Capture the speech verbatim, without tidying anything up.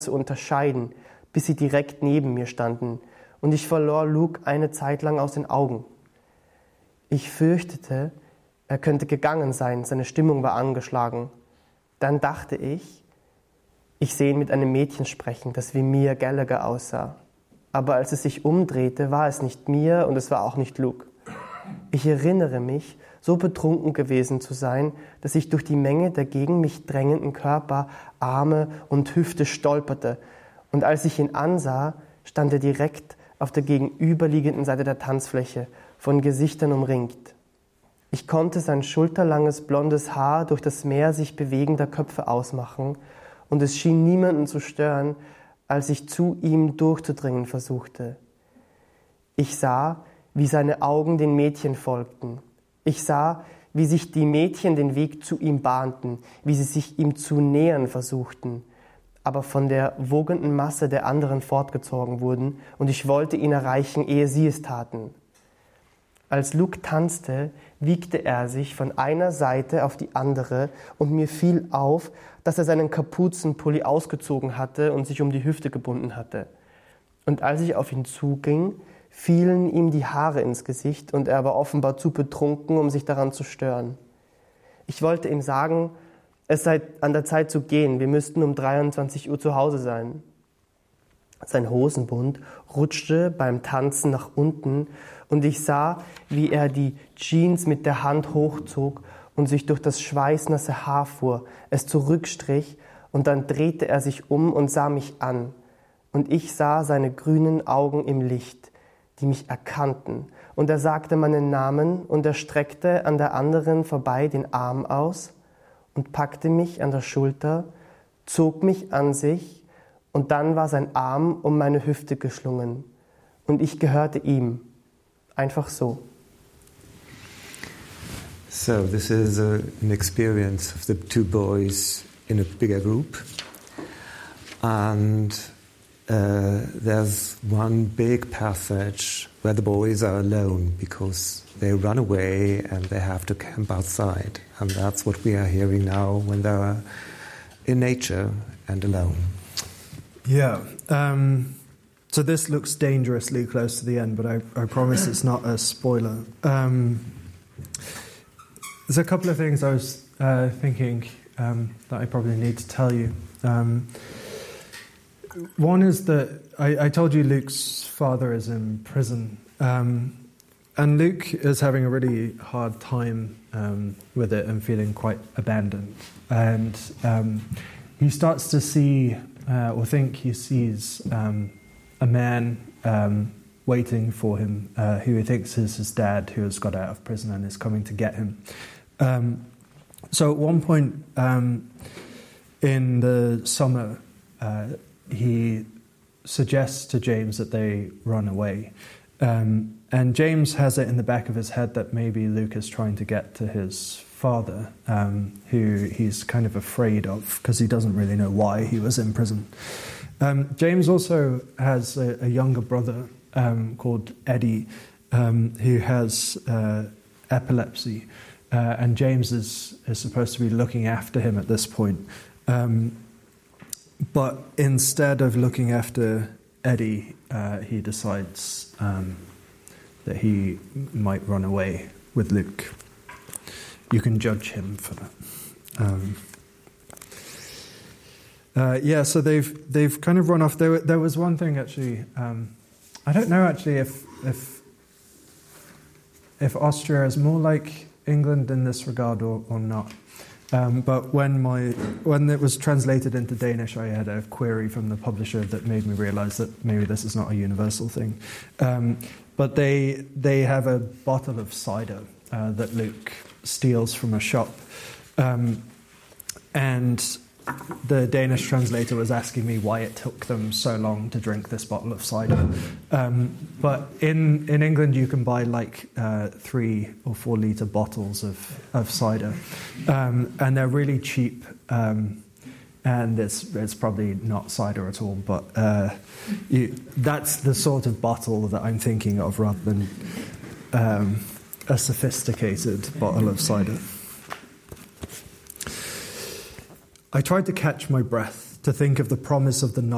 zu unterscheiden, bis sie direkt neben mir standen, und ich verlor Luke eine Zeit lang aus den Augen. Ich fürchtete, er könnte gegangen sein, seine Stimmung war angeschlagen. Dann dachte ich, ich sehe ihn mit einem Mädchen sprechen, das wie Mia Gallagher aussah. Aber als es sich umdrehte, war es nicht Mia und es war auch nicht Luke. Ich erinnere mich, so betrunken gewesen zu sein, dass ich durch die Menge der gegen mich drängenden Körper, Arme und Hüfte stolperte. Und als ich ihn ansah, stand er direkt auf der gegenüberliegenden Seite der Tanzfläche, von Gesichtern umringt. Ich konnte sein schulterlanges blondes Haar durch das Meer sich bewegender Köpfe ausmachen, und es schien niemanden zu stören, als ich zu ihm durchzudringen versuchte. Ich sah, wie seine Augen den Mädchen folgten. Ich sah, wie sich die Mädchen den Weg zu ihm bahnten, wie sie sich ihm zu nähern versuchten, aber von der wogenden Masse der anderen fortgezogen wurden, und ich wollte ihn erreichen, ehe sie es taten. Als Luke tanzte, wiegte er sich von einer Seite auf die andere, und mir fiel auf, dass er seinen Kapuzenpulli ausgezogen hatte und sich um die Hüfte gebunden hatte. Und als ich auf ihn zuging, fielen ihm die Haare ins Gesicht, und er war offenbar zu betrunken, um sich daran zu stören. Ich wollte ihm sagen, es sei an der Zeit zu gehen, wir müssten um dreiundzwanzig Uhr zu Hause sein. Sein Hosenbund rutschte beim Tanzen nach unten, und ich sah, wie er die Jeans mit der Hand hochzog und sich durch das schweißnasse Haar fuhr, es zurückstrich, und dann drehte er sich um und sah mich an. Und ich sah seine grünen Augen im Licht, die mich erkannten. Und er sagte meinen Namen, und er streckte an der anderen vorbei den Arm aus und packte mich an der Schulter, zog mich an sich, und dann war sein Arm um meine Hüfte geschlungen. Und ich gehörte ihm. Einfach so. So this is a, an experience of the two boys in a bigger group. And uh, there's one big passage where the boys are alone because they run away and they have to camp outside. And that's what we are hearing now when they're in nature and alone. Yeah. Um, so this looks dangerously close to the end, but I, I promise it's not a spoiler. Um, there's a couple of things I was uh, thinking um, that I probably need to tell you. Um, one is that I, I told you Luke's father is in prison. Um, and Luke is having a really hard time um, with it and feeling quite abandoned. And um, he starts to see... Uh, or think he sees um, a man um, waiting for him uh, who he thinks is his dad, who has got out of prison and is coming to get him. Um, so at one point um, in the summer, uh, he suggests to James that they run away. Um, and James has it in the back of his head that maybe Luke is trying to get to his father, um, who he's kind of afraid of because he doesn't really know why he was in prison. Um, James also has a, a younger brother um, called Eddie, um, who has uh, epilepsy, uh, and James is, is supposed to be looking after him at this point. Um, but instead of looking after Eddie, uh, he decides um, that he might run away with Luke. You can judge him for that. Um, uh, yeah, so they've they've kind of run off. There, there was one thing actually. Um, I don't know actually if if if Austria is more like England in this regard or, or not. Um, but when my when it was translated into Danish, I had a query from the publisher that made me realise that maybe this is not a universal thing. Um, but they they have a bottle of cider uh, that Luke steals from a shop, um, and the Danish translator was asking me why it took them so long to drink this bottle of cider. Um, but in, in England you can buy like uh, three or four litre bottles of, of cider, um, and they're really cheap, um, and it's, it's probably not cider at all, but uh, you, that's the sort of bottle that I'm thinking of rather than um, a sophisticated bottle of cider. I tried to catch my breath, to think of the promise of the night.